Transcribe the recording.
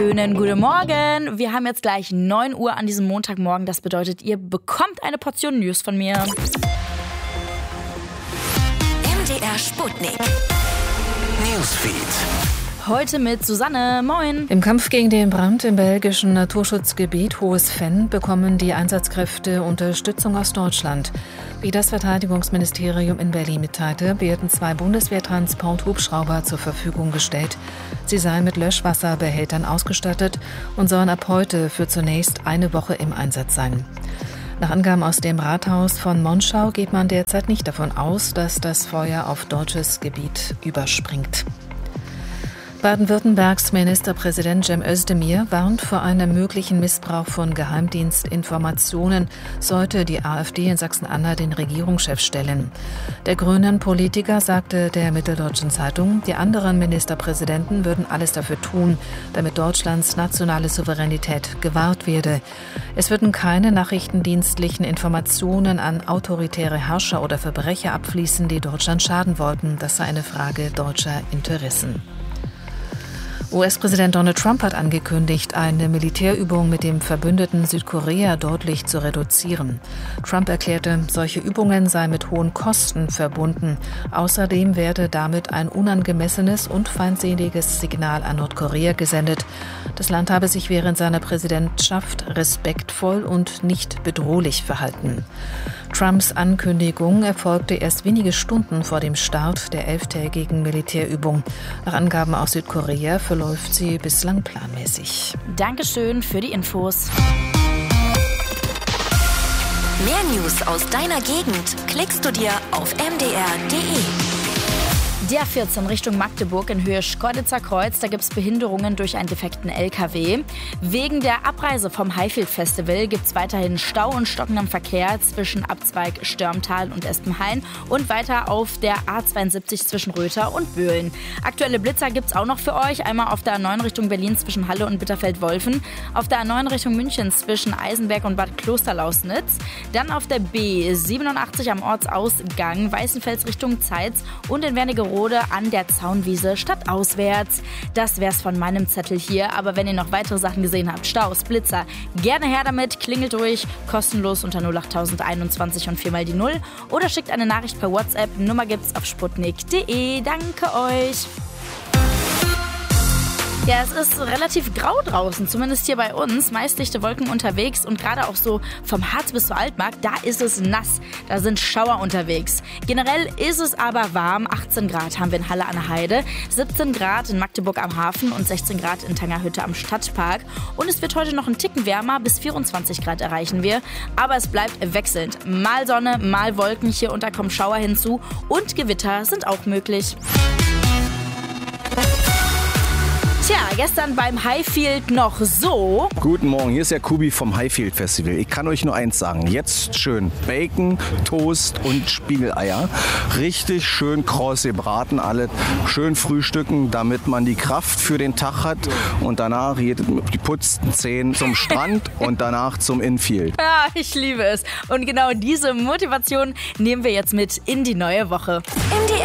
Schönen guten Morgen. Wir haben jetzt gleich 9 Uhr an diesem Montagmorgen. Das bedeutet, ihr bekommt eine Portion News von mir. MDR Sputnik Newsfeed. Heute mit Susanne. Moin. Im Kampf gegen den Brand im belgischen Naturschutzgebiet Hohes Venn bekommen die Einsatzkräfte Unterstützung aus Deutschland. Wie das Verteidigungsministerium in Berlin mitteilte, werden 2 Bundeswehrtransport-Hubschrauber zur Verfügung gestellt. Sie seien mit Löschwasserbehältern ausgestattet und sollen ab heute für zunächst eine Woche im Einsatz sein. Nach Angaben aus dem Rathaus von Monschau geht man derzeit nicht davon aus, dass das Feuer auf deutsches Gebiet überspringt. Baden-Württembergs Ministerpräsident Cem Özdemir warnt vor einem möglichen Missbrauch von Geheimdienstinformationen, sollte die AfD in Sachsen-Anhalt den Regierungschef stellen. Der grünen Politiker sagte der Mitteldeutschen Zeitung, die anderen Ministerpräsidenten würden alles dafür tun, damit Deutschlands nationale Souveränität gewahrt werde. Es würden keine nachrichtendienstlichen Informationen an autoritäre Herrscher oder Verbrecher abfließen, die Deutschland schaden wollten. Das sei eine Frage deutscher Interessen. US-Präsident Donald Trump hat angekündigt, eine Militärübung mit dem Verbündeten Südkorea deutlich zu reduzieren. Trump erklärte, solche Übungen seien mit hohen Kosten verbunden. Außerdem werde damit ein unangemessenes und feindseliges Signal an Nordkorea gesendet. Das Land habe sich während seiner Präsidentschaft respektvoll und nicht bedrohlich verhalten. Trumps Ankündigung erfolgte erst wenige Stunden vor dem Start der 11-tägigen Militärübung. Nach Angaben aus Südkorea verläuft sie bislang planmäßig. Dankeschön für die Infos. Mehr News aus deiner Gegend klickst du dir auf mdr.de. Der 14 Richtung Magdeburg in Höhe Schkeuditzer Kreuz, da gibt es Behinderungen durch einen defekten LKW. Wegen der Abreise vom Highfield Festival gibt es weiterhin Stau und stockenden Verkehr zwischen Abzweig Störmtal und Espenhain und weiter auf der A72 zwischen Röther und Böhlen. Aktuelle Blitzer gibt es auch noch für euch, einmal auf der A9 Richtung Berlin zwischen Halle und Bitterfeld-Wolfen, auf der A9 Richtung München zwischen Eisenberg und Bad Klosterlausnitz, dann auf der B87 am Ortsausgang Weißenfels Richtung Zeitz und in Wernigerode an der Zaunwiese stadtauswärts. Das wär's von meinem Zettel hier, aber wenn ihr noch weitere Sachen gesehen habt, Staus, Blitzer, gerne her damit, klingelt durch, kostenlos unter 08021 und 4 mal die 0 oder schickt eine Nachricht per WhatsApp, Nummer gibt's auf sputnik.de. Danke euch! Ja, es ist relativ grau draußen, zumindest hier bei uns. Meist lichte Wolken unterwegs und gerade auch so vom Harz bis zur Altmark, da ist es nass. Da sind Schauer unterwegs. Generell ist es aber warm. 18 Grad haben wir in Halle an der Heide, 17 Grad in Magdeburg am Hafen und 16 Grad in Tangerhütte am Stadtpark. Und es wird heute noch ein Ticken wärmer, bis 24 Grad erreichen wir. Aber es bleibt wechselnd. Mal Sonne, mal Wolken, hier unter kommen Schauer hinzu und Gewitter sind auch möglich. Tja, gestern beim Highfield noch so. Guten Morgen, hier ist der Kubi vom Highfield Festival. Ich kann euch nur eins sagen, jetzt schön Bacon, Toast und Spiegeleier. Richtig schön kross gebraten, alle schön frühstücken, damit man die Kraft für den Tag hat. Und danach geht es mit geputzten Zähnen zum Strand und danach zum Infield. Ja, ich liebe es. Und genau diese Motivation nehmen wir jetzt mit in die neue Woche.